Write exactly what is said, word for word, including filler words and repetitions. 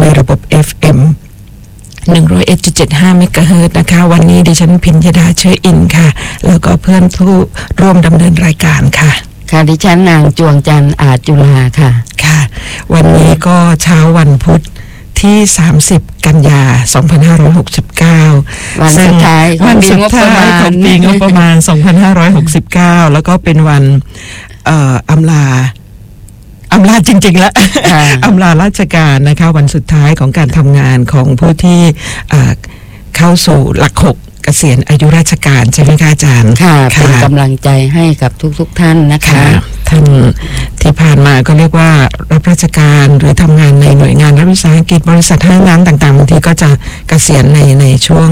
ในระบบ เอฟ เอ็ม หนึ่งร้อยเอ็ดจุดเจ็ดห้า เมกะเฮิรตซ์นะคะวันนี้ดิฉันพิญญดาเชื้ออินค่ะแล้วก็เพื่อนผู้ร่วมดำเนินรายการค่ะค่ะดิฉันนางจวงจันทร์อาจจุฬาค่ะค่ะวันนี้ก็เช้าวันพุธที่สามสิบกันยาสองพันห้าร้อยหกสิบเก้าวันสุดท้ายวันสุดท้ายของปีงบประมาณสองพันห้าร้อยหกสิบเก้าแล้วก็เป็นวันเอ่ออำลาอำลาจริงๆแล้วอำลาราชการนะคะวันสุดท้ายของการทำงานของผู้ที่เข้าสู่หลักหกเกษียณอายุราชการใช่ไหมคะอาจารย์ค่ะเป็นกำลังใจให้กับทุกๆท่านนะคะท่านที่ผ่านมาก็เรียกว่ารับราชการหรือทำงานในหน่วยงานรัฐวิสาหกิจบริษัทห้างร้านต่างๆบางทีก็จะเกษียณในในช่วง